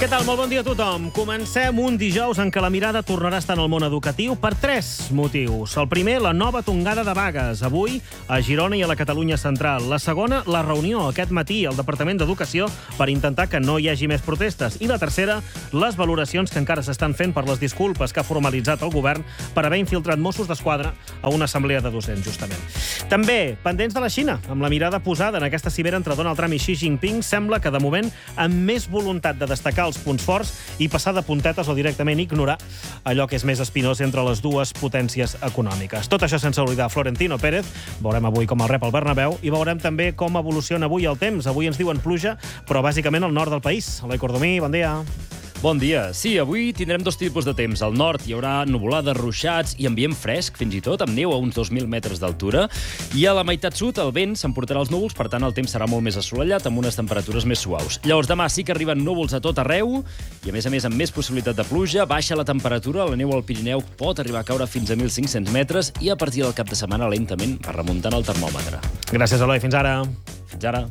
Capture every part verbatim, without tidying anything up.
Què tal? Molt bon dia a tothom. Comencem un dijous en què la mirada tornarà a estar en el món educatiu per tres motius. El primer, la nova tongada de vagues, avui a Girona i a la Catalunya central. La segona, la reunió aquest matí al Departament d'Educació per intentar que no hi hagi més protestes. I la tercera, les valoracions que encara s'estan fent per les disculpes que ha formalitzat el govern per haver infiltrat Mossos d'Esquadra a una assemblea de docents, justament. També, pendents de la Xina, amb la mirada posada en aquesta cimera entre Donald Trump i Xi Jinping, sembla que, de moment, amb més voluntat de destacar els punts forts i passar de puntetes o directament ignorar allò que és més espinós entre les dues potències econòmiques. Tot això sense oblidar Florentino Pérez. Veurem avui com el rep al Bernabéu i veurem també com evoluciona avui el temps. Avui ens diuen pluja, però bàsicament al nord del país. Eloi Cordomí, bon dia. Bon dia. Sí, avui tindrem dos tipus de temps. Al nord hi haurà nuvolades, ruixats i ambient fresc, fins i tot, amb neu a uns dos mil metres d'altura. I a la meitat sud el vent s'emportarà els núvols, per tant el temps serà molt més assolellat, amb unes temperatures més suaus. Llavors demà sí que arriben núvols a tot arreu i, a més a més, amb més possibilitat de pluja, baixa la temperatura, la neu al Pirineu pot arribar a caure fins a mil cinc-cents metres i a partir del cap de setmana lentament va remuntant el termòmetre. Gràcies, Eloi. Fins ara. Fins ara.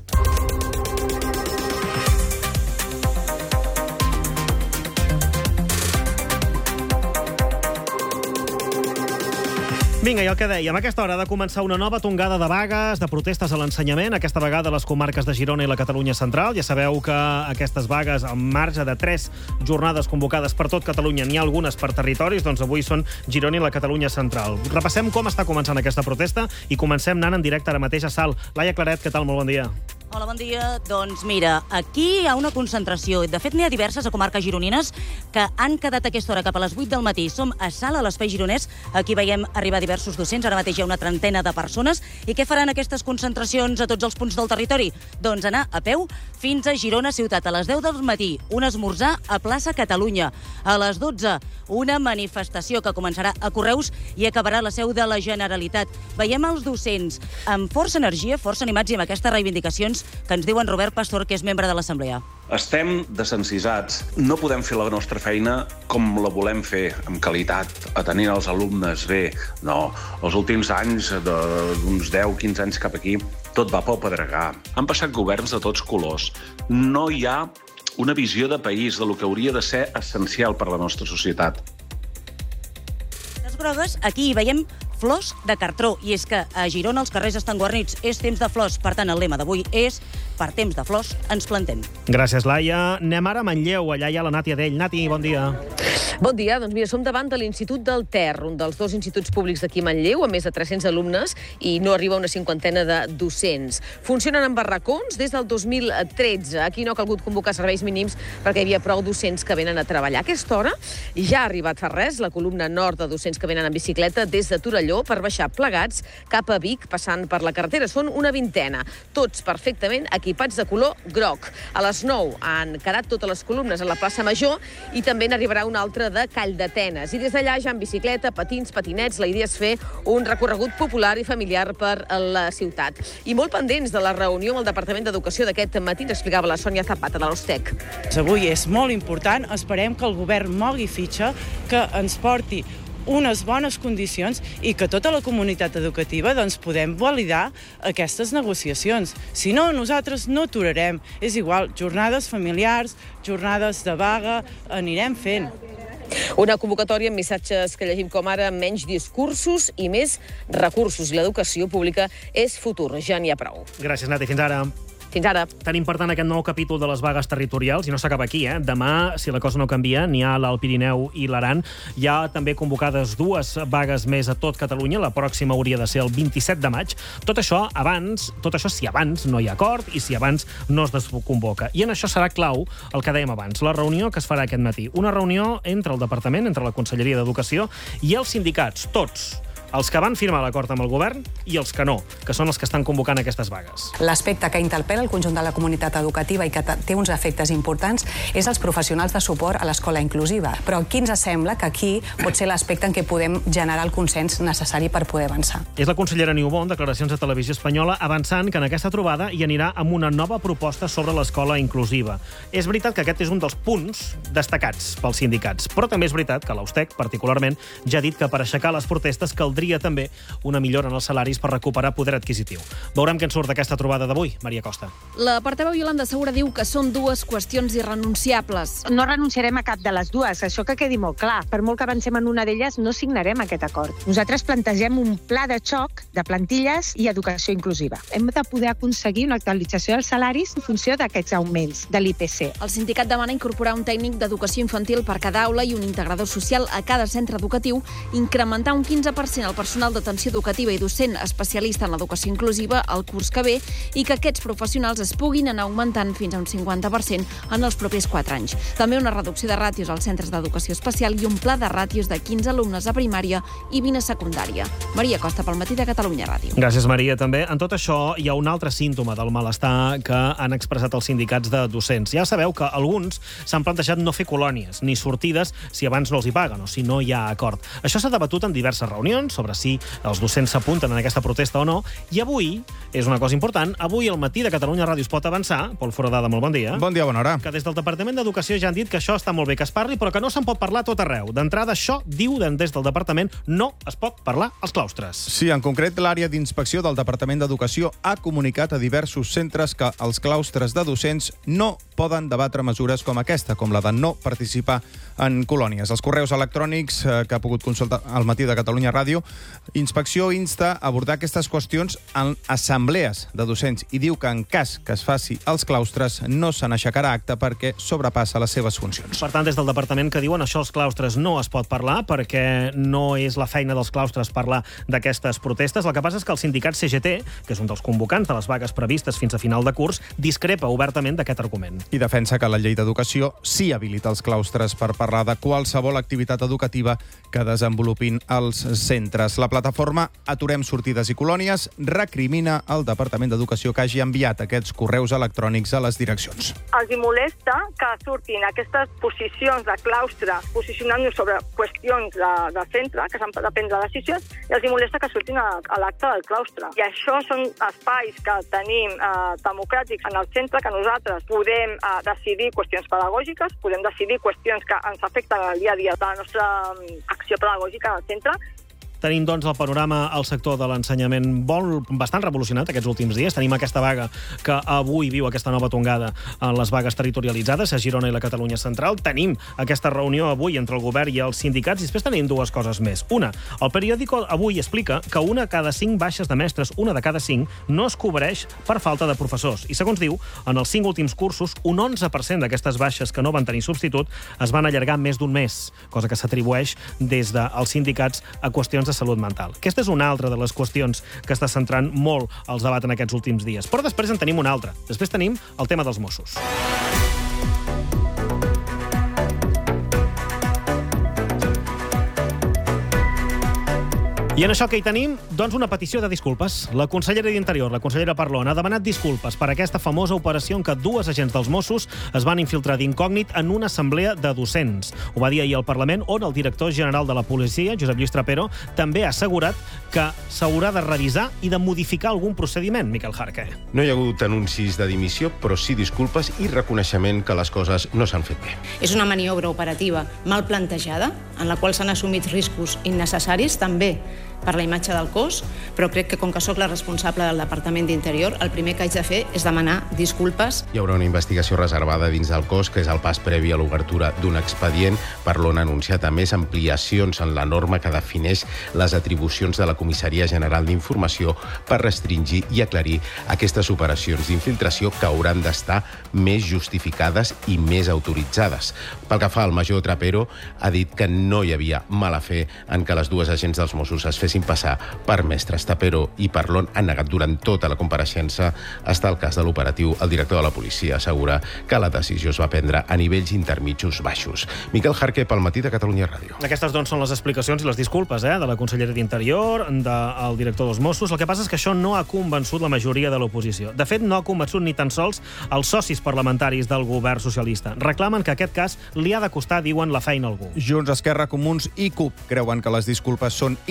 Vinga, i el que dèiem, a aquesta hora ha de començar una nova tongada de vagues, de protestes a l'ensenyament, aquesta vegada a les comarques de Girona i la Catalunya central. Ja sabeu que aquestes vagues, al marge de tres jornades convocades per tot Catalunya, n'hi ha algunes per territoris, doncs avui són Girona i la Catalunya central. Repassem com està començant aquesta protesta i comencem anant en directe ara mateix a Salt. Laia Claret, què tal? Molt bon dia. Hola, bon dia. Doncs mira, aquí hi ha una concentració. De fet, n'hi ha diverses a comarques gironines que han quedat a aquesta hora cap a les vuit del matí. Som a Salt, a l'Espai Gironès. Aquí veiem arribar diversos docents. Ara mateix hi ha una trentena de persones. I què faran aquestes concentracions a tots els punts del territori? Doncs anar a peu fins a Girona ciutat. A les deu del matí, un esmorzar a plaça Catalunya. A les dotze, una manifestació que començarà a Correus i acabarà a la seu de la Generalitat. Veiem els docents amb força energia, força animats i amb aquestes reivindicacions que ens diuen Robert Pastor, que és membre de l'Assemblea. Estem desencisats. No podem fer la nostra feina com la volem fer, amb qualitat, atenent els alumnes bé. No, els últims anys, d'uns deu quinze anys cap aquí, tot va pel pedregar. Han passat governs de tots colors. No hi ha una visió de país de lo que hauria de ser essencial per a la nostra societat. Les grogues, aquí hi veiem flors de cartró, i és que a Girona els carrers estan guarnits, és temps de flors, per tant el lema d'avui és per temps de flors ens plantem. Gràcies, Laia. Anem ara a Manlleu, allà hi ha la Nati Adell. Nati, bon dia. Bon dia, doncs mira, som davant de l'Institut del Ter, un dels dos instituts públics d'aquí a Manlleu, amb més de tres-cents alumnes, i no arriba a una cinquantena de docents. Funcionen en barracons des del dos mil tretze. Aquí no ha calgut convocar serveis mínims perquè hi havia prou docents que venen a treballar. A aquesta hora ja ha arribat fa res la columna nord de docents que venen en bicicleta des de Torelló per baixar plegats cap a Vic, passant per la carretera. Són una vintena, tots perfectament equipats de color groc. A les nou han quedat totes les columnes a la plaça Major i també n'arribarà una altra de Calldetenes. I des d'allà ja en bicicleta, patins, patinets, la idea és fer un recorregut popular i familiar per la ciutat. I molt pendents de la reunió amb el Departament d'Educació d'aquest matí, ens explicava la Sònia Zapata, de l'Ostec. Avui és molt important, esperem que el govern mogui fitxa, que ens porti unes bones condicions i que tota la comunitat educativa doncs, podem validar aquestes negociacions. Si no, nosaltres no aturarem. És igual, jornades familiars, jornades de vaga, anirem fent. Una convocatòria amb missatges que llegim com ara menys discursos i més recursos. L'educació pública és futur, ja n'hi ha prou. Gràcies, Nati. Fins ara. Fins ara. Tenim, per tant, aquest nou capítol de les vagues territorials, i no s'acaba aquí, eh? Demà, si la cosa no canvia, n'hi ha l'Alt Pirineu i l'Aran. Hi ha també convocades dues vagues més a tot Catalunya. La pròxima hauria de ser el vint-i-set de maig. Tot això abans, tot això si abans no hi ha acord i si abans no es desconvoca. I en això serà clau el que dèiem abans, la reunió que es farà aquest matí. Una reunió entre el Departament, entre la Conselleria d'Educació i els sindicats, tots. Els que van firmar l'acord amb el govern i els que no, que són els que estan convocant aquestes vagues. L'aspecte que interpel·la el conjunt de la comunitat educativa i que té uns efectes importants és els professionals de suport a l'escola inclusiva. Però aquí ens sembla que aquí pot ser l'aspecte en què podem generar el consens necessari per poder avançar. És la consellera Niubó, en declaracions a Televisió Espanyola, avançant que en aquesta trobada hi anirà amb una nova proposta sobre l'escola inclusiva. És veritat que aquest és un dels punts destacats pels sindicats, però també és veritat que l'Austec, particularment, ja ha dit que per aixecar les protestes caldria caldria també una millora en els salaris per recuperar poder adquisitiu. Veurem què en surt d'aquesta trobada d'avui. Maria Costa. La portaveu Iolanda Segura diu que són dues qüestions irrenunciables. No renunciarem a cap de les dues, això que quedi molt clar. Per molt que avancem en una d'elles, no signarem aquest acord. Nosaltres plantegem un pla de xoc de plantilles i educació inclusiva. Hem de poder aconseguir una actualització dels salaris en funció d'aquests augments de l'I P C. El sindicat demana incorporar un tècnic d'educació infantil per cada aula i un integrador social a cada centre educatiu, incrementar un quinze per cent el personal d'atenció educativa i docent especialista en l'educació inclusiva el curs que ve i que aquests professionals es puguin anar augmentant fins a un cinquanta per cent en els propers quatre anys. També una reducció de ràtios als centres d'educació especial i un pla de ràtios de quinze alumnes a primària i vint a secundària. Maria Costa, pel Matí de Catalunya Ràdio. Gràcies, Maria. També en tot això hi ha un altre símptoma del malestar que han expressat els sindicats de docents. Ja sabeu que alguns s'han plantejat no fer colònies ni sortides si abans no els hi paguen o si no hi ha acord. Això s'ha debatut en diverses reunions sobre si els docents s'apunten en aquesta protesta o no, i avui, és una cosa important, avui al Matí de Catalunya Ràdio es pot avançar, Pol Foradada, molt bon dia. Bon dia, bona hora. Que des del Departament d'Educació ja han dit que això està molt bé que es parli, però que no se'n pot parlar a tot arreu. D'entrada, això, diu des del Departament, no es pot parlar als claustres. Sí, en concret, l'àrea d'inspecció del Departament d'Educació ha comunicat a diversos centres que els claustres de docents no poden debatre mesures com aquesta, com la de no participar en colònies. Els correus electrònics eh, que ha pogut consultar al Matí de Catalunya Ràdio, Inspecció insta a abordar aquestes qüestions en assemblees de docents i diu que en cas que es faci als claustres no se n'aixecarà acte perquè sobrepassa les seves funcions. Per tant, des del departament que diuen això als claustres no es pot parlar perquè no és la feina dels claustres parlar d'aquestes protestes. El que passa és que el sindicat C G T, que és un dels convocants de les vagues previstes fins a final de curs, discrepa obertament d'aquest argument. I defensa que la llei d'educació sí habilita els claustres per parlar de qualsevol activitat educativa que desenvolupin els centres. La plataforma Aturem Sortides i Colònies recrimina al Departament d'Educació que hagi enviat aquests correus electrònics a les direccions. Els hi molesta que surtin aquestes posicions de claustre posicionant-nos sobre qüestions de, de centre, que s'han de prendre decisions, i els hi molesta que surtin a, a l'acte del claustre. I això són espais que tenim eh, democràtics en el centre, que nosaltres podem eh, decidir qüestions pedagògiques, podem decidir qüestions que ens afecten al dia a dia de la nostra acció pedagògica al centre. Tenim, doncs, el panorama al sector de l'ensenyament molt, bastant revolucionat aquests últims dies. Tenim aquesta vaga que avui viu aquesta nova tongada en les vagues territorialitzades a Girona i la Catalunya Central. Tenim aquesta reunió avui entre el govern i els sindicats i després tenim dues coses més. Una, el periòdico avui explica que una de cada cinc baixes de mestres, una de cada cinc, no es cobreix per falta de professors. I segons diu, en els cinc últims cursos, un onze per cent d'aquestes baixes que no van tenir substitut es van allargar més d'un mes, cosa que s'atribueix des dels sindicats a qüestions de salut mental. Aquesta és una altra de les qüestions que està centrant molt els debats en aquests últims dies. Però després en tenim una altra. Després tenim el tema dels Mossos. I en això que hi tenim, doncs una petició de disculpes. La consellera d'Interior, la consellera Parlon, ha demanat disculpes per aquesta famosa operació en què dues agents dels Mossos es van infiltrar d'incògnit en una assemblea de docents. Ho va dir ahir al Parlament, on el director general de la policia, Josep Lluís Trapero, també ha assegurat que s'haurà de revisar i de modificar algun procediment, Miquel Jarque. No hi ha hagut anuncis de dimissió, però sí disculpes i reconeixement que les coses no s'han fet bé. És una maniobra operativa mal plantejada, en la qual s'han assumit riscos innecessaris, també per la imatge del cos, però crec que com que sóc la responsable del Departament d'Interior, el primer que haig de fer és demanar disculpes. Hi haurà una investigació reservada dins del cos, que és el pas previ a l'obertura d'un expedient. Parlon ha anunciat a més ampliacions en la norma que defineix les atribucions de la Comissaria General d'Informació per restringir i aclarir aquestes operacions d'infiltració que hauran d'estar més justificades i més autoritzades. Pel que fa al major Trapero, ha dit que no hi havia mala fe en que les dues agents dels Mossos es fessin passar per mestres. Trapero i Parlon han negat durant tota la compareixença. Està el cas de l'operatiu. El director de la policia assegura que la decisió es va prendre a nivells intermitjos baixos. Miquel Jarque, pel Matí de Catalunya Ràdio. Aquestes, doncs, són les explicacions i les disculpes eh, de la consellera d'Interior, del director dels Mossos. El que passa és que això no ha convençut la majoria de l'oposició. De fet, no ha convençut ni tan sols els socis parlamentaris del govern socialista. Reclamen que aquest cas li ha de costar, diuen, la feina a algú. Junts, Esquerra, Comuns i C U P creuen que les disculpes són insuficients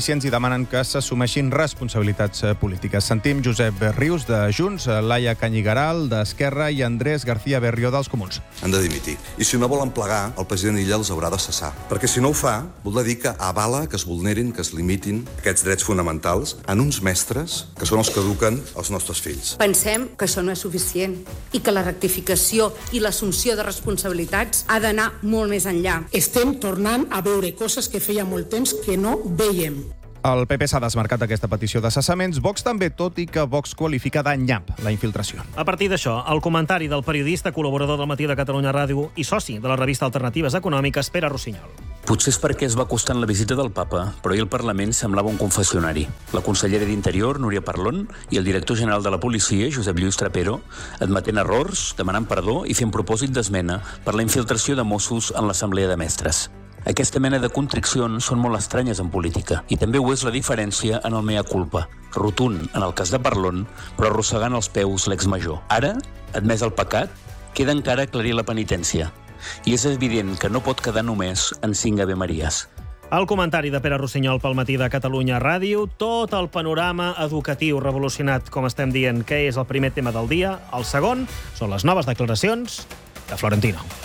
ineficients i demanen que s'assumeixin responsabilitats polítiques. Sentim Josep Rius, de Junts, Laia Canyigaral, d'Esquerra, i Andrés García Berrió, dels Comuns. Han de dimitir. I si no volen plegar, el president Illa els haurà de cessar. Perquè si no ho fa, voldrà dir que avala que es vulnerin, que es limitin aquests drets fonamentals en uns mestres que són els que eduquen els nostres fills. Pensem que això no és suficient i que la rectificació i l'assumpció de responsabilitats ha d'anar molt més enllà. Estem tornant a veure coses que feia molt temps que no veiem. El P P s'ha desmarcat d'aquesta petició de cessaments. Vox també, tot i que Vox qualifica de nyap la infiltració. A partir d'això, el comentari del periodista, col·laborador del Matí de Catalunya Ràdio i soci de la revista Alternatives Econòmiques, Pere Rossinyol. Potser és perquè es va acostant la visita del papa, però ahir el Parlament semblava un confessionari. La consellera d'Interior, Núria Parlon, i el director general de la policia, Josep Lluís Trapero, admetent errors, demanant perdó i fent propòsit d'esmena per la infiltració de Mossos en l'Assemblea de Mestres. Aquesta mena de contriccions són molt estranyes en política, i també ho és la diferència en el mea culpa. Rotund en el cas de Parlon, però arrossegant els peus l'exmajor. Ara, admès el pecat, queda encara aclarir la penitència. I és evident que no pot quedar només en cinc Ave Maries. El comentari de Pere Rossinyol pel Matí de Catalunya Ràdio, tot el panorama educatiu revolucionat, com estem dient, que és el primer tema del dia. El segon són les noves declaracions de Florentino.